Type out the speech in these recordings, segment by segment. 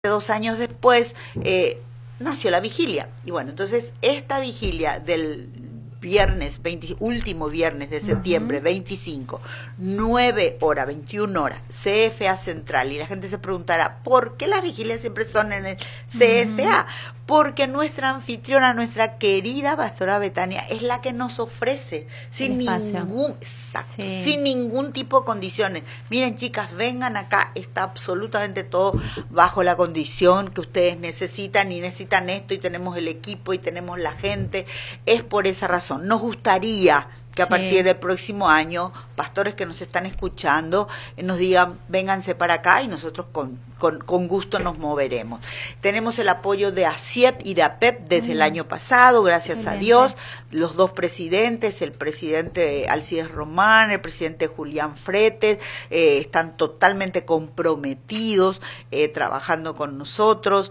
2 años después nació la vigilia. Y bueno, entonces esta vigilia del viernes, último viernes de septiembre, 25, 9 horas, 21 horas, CFA Central. Y la gente se preguntará, ¿por qué las vigilias siempre son en el CFA? Porque nuestra anfitriona, nuestra querida pastora Betania, es la que nos ofrece sin ningún tipo de condiciones. Miren, chicas, vengan acá, está absolutamente todo bajo la condición que ustedes necesitan, y necesitan esto, y tenemos el equipo y tenemos la gente. Es por esa razón. Nos gustaría que a partir del próximo año, pastores que nos están escuchando, nos digan, vénganse para acá, y nosotros con gusto nos moveremos. Tenemos el apoyo de ASIEP y de APEP desde el año pasado, gracias a Dios. Los dos presidentes, el presidente Alcides Román, el presidente Julián Fretes, están totalmente comprometidos, trabajando con nosotros.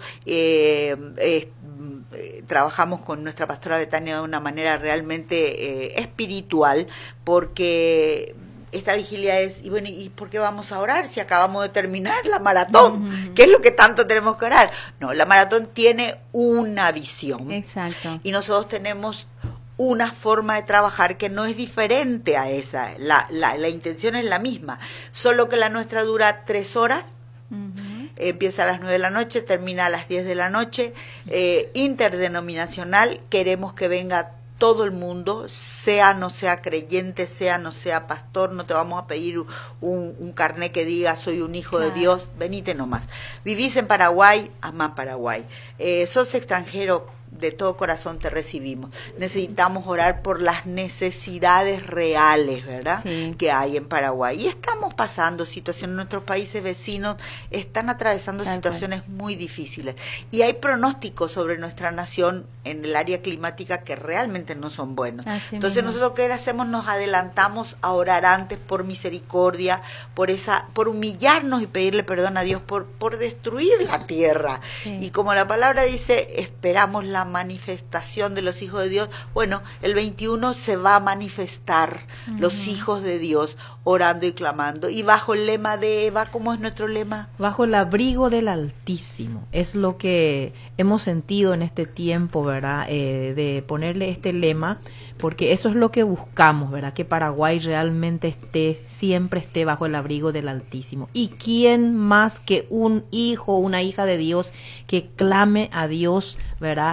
Trabajamos con nuestra pastora Betania de una manera realmente espiritual, porque esta vigilia es, y bueno, ¿y por qué vamos a orar si acabamos de terminar la maratón? ¿Qué es lo que tanto tenemos que orar? No, la maratón tiene una visión. Exacto. Y nosotros tenemos una forma de trabajar que no es diferente a esa. La intención es la misma, solo que la nuestra dura 3 horas. Empieza a las 9 de la noche, termina a las 10 de la noche, interdenominacional. Queremos que venga todo el mundo, sea no sea creyente, sea no sea pastor. No te vamos a pedir un carné que diga soy un hijo de Dios, venite nomás. Vivís en Paraguay, amá Paraguay. Sos extranjero, de todo corazón te recibimos. Necesitamos orar por las necesidades reales, ¿verdad? Sí. Que hay en Paraguay. Y estamos pasando situaciones, nuestros países vecinos están atravesando situaciones muy difíciles. Y hay pronósticos sobre nuestra nación en el área climática que realmente no son buenos. Entonces nosotros, ¿qué hacemos? Nos adelantamos a orar antes por misericordia, por humillarnos y pedirle perdón a Dios por destruir la tierra. Sí. Y como la palabra dice, esperamos la manifestación de los hijos de Dios. Bueno, el 21 se va a manifestar los hijos de Dios orando y clamando. Y bajo el lema de Eva, ¿cómo es nuestro lema? Bajo el abrigo del Altísimo. Es lo que hemos sentido en este tiempo, ¿verdad? De ponerle este lema, porque eso es lo que buscamos, ¿verdad? Que Paraguay realmente siempre esté bajo el abrigo del Altísimo. ¿Y quién más que un hijo o una hija de Dios que clame a Dios, ¿verdad?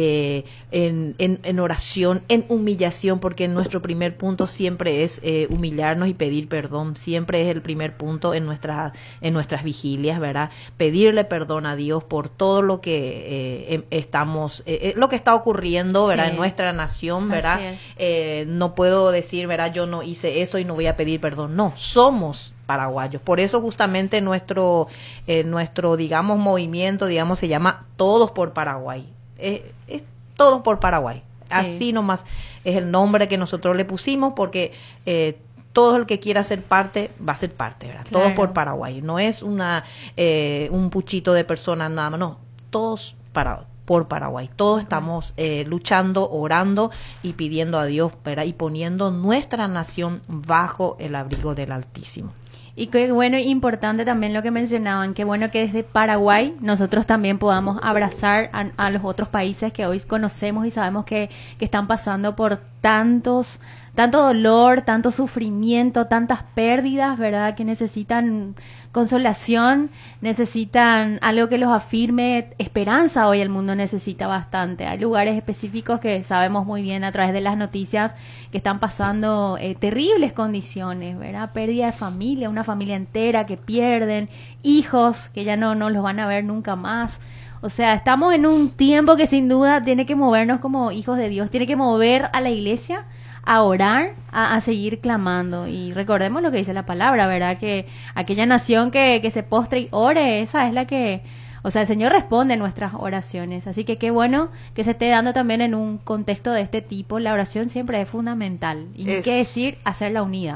En oración, en humillación, porque nuestro primer punto siempre es humillarnos y pedir perdón. Siempre es el primer punto en nuestras vigilias, ¿verdad? Pedirle perdón a Dios por todo lo que lo que está ocurriendo, ¿verdad? En nuestra nación, ¿verdad? No puedo decir, ¿verdad? Yo no hice eso y no voy a pedir perdón. No, somos paraguayos. Por eso justamente nuestro digamos movimiento, digamos, se llama Todos por Paraguay. Es Todos por Paraguay. Así nomás es el nombre que nosotros le pusimos, porque todo el que quiera ser parte va a ser parte, ¿verdad? Claro. Todos por Paraguay. No es un puchito de personas nada más, no. Todos por Paraguay. Todos estamos luchando, orando y pidiendo a Dios, ¿verdad? Y poniendo nuestra nación bajo el abrigo del Altísimo. Y qué bueno, importante también lo que mencionaban, qué bueno que desde Paraguay nosotros también podamos abrazar a los otros países que hoy conocemos y sabemos que están pasando por tanto dolor, tanto sufrimiento, tantas pérdidas, ¿verdad? Que necesitan consolación, necesitan algo que los afirme, esperanza. Hoy el mundo necesita bastante. Hay lugares específicos que sabemos muy bien a través de las noticias que están pasando terribles condiciones, ¿verdad? Pérdida de familia, una familia entera que pierden, hijos que ya no los van a ver nunca más. O sea, estamos en un tiempo que sin duda tiene que movernos como hijos de Dios, tiene que mover a la iglesia a orar, a seguir clamando. Y recordemos lo que dice la palabra, ¿verdad? Que aquella nación que se postre y ore, esa es la que, o sea, el Señor responde nuestras oraciones. Así que qué bueno que se esté dando también en un contexto de este tipo. La oración siempre es fundamental. Y qué decir, hacerla unida.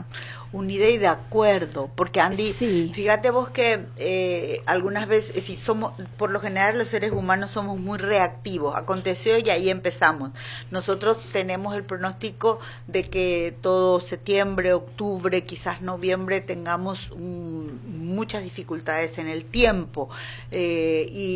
unida y de acuerdo, porque Andy, Sí. fíjate vos que algunas veces, si somos, por lo general los seres humanos somos muy reactivos, aconteció y ahí empezamos. Nosotros tenemos el pronóstico de que todo septiembre, octubre, quizás noviembre tengamos muchas dificultades en el tiempo, y